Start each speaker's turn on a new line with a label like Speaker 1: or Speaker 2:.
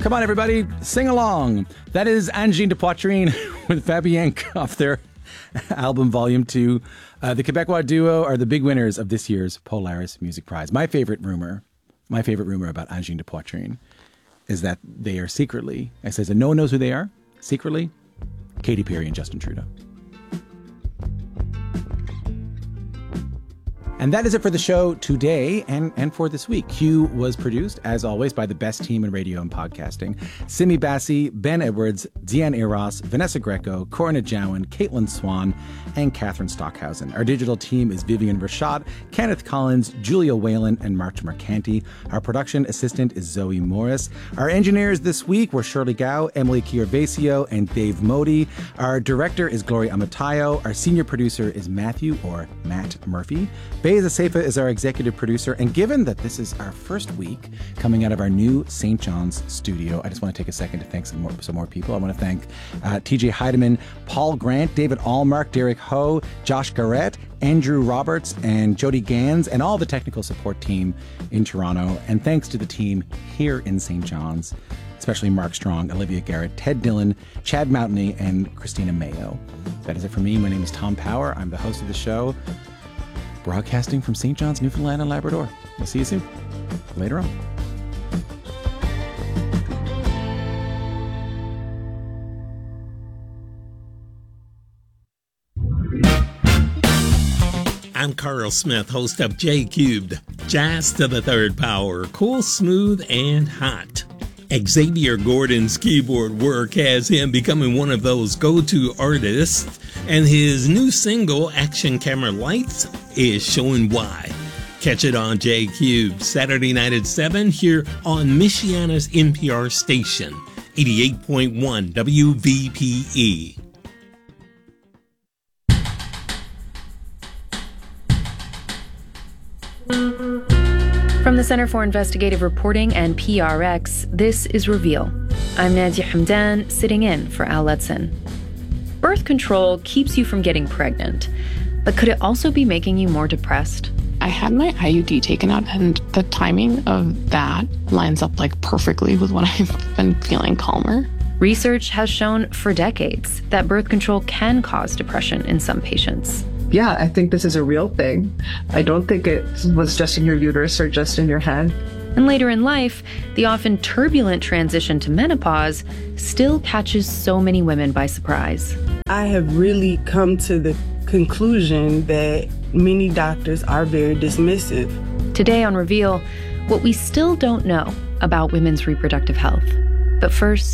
Speaker 1: Come on, everybody, sing along. That is Angine de Poitrine with Fabienne off their album Volume 2. The Quebecois duo are the big winners of this year's Polaris Music Prize. My favorite rumor about Angine de Poitrine is that they are secretly, I says, and no one knows who they are, secretly, Katy Perry and Justin Trudeau. And that is it for the show today and for this week. Q was produced, as always, by the best team in radio and podcasting. Simi Bassi, Ben Edwards, Deanne Eros, Vanessa Greco, Corina Jowan, Caitlin Swan, and Catherine Stockhausen. Our digital team is Vivian Rashad, Kenneth Collins, Julia Whalen, and March Mercanti. Our production assistant is Zoe Morris. Our engineers this week were Shirley Gao, Emily Chiarvesio, and Dave Modi. Our director is Gloria Amatayo. Our senior producer is Matt Murphy. Beza Seifa is our executive producer, and given that this is our first week coming out of our new St. John's studio, I just want to take a second to thank some more people. I want to thank TJ Heidemann, Paul Grant, David Allmark, Derek Ho, Josh Garrett, Andrew Roberts, and Jody Gans, and all the technical support team in Toronto. And thanks to the team here in St. John's, especially Mark Strong, Olivia Garrett, Ted Dillon, Chad Mountney, and Christina Mayo. That is it for me. My name is Tom Power. I'm the host of the show, broadcasting from St. John's, Newfoundland and Labrador. We'll see you soon. Later on.
Speaker 2: I'm Carl Smith, host of J Cubed, Jazz to the Third Power, cool, smooth, and hot. Xavier Gordon's keyboard work has him becoming one of those go-to artists, and his new single, Action Camera Lights, is showing why. Catch it on J Cubed, Saturday night at 7 here on Michiana's NPR station, 88.1 WVPE.
Speaker 3: From the Center for Investigative Reporting and PRX, this is Reveal. I'm Nadia Hamdan, sitting in for Al Letson. Birth control keeps you from getting pregnant, but could it also be making you more depressed?
Speaker 4: I had my IUD taken out, and the timing of that lines up like perfectly with when I've been feeling calmer.
Speaker 3: Research has shown for decades that birth control can cause depression in some patients.
Speaker 5: Yeah, I think this is a real thing. I don't think it was just in your uterus or just in your head.
Speaker 3: And later in life, the often turbulent transition to menopause still catches so many women by surprise.
Speaker 6: I have really come to the conclusion that many doctors are very dismissive.
Speaker 3: Today on Reveal, what we still don't know about women's reproductive health. But first,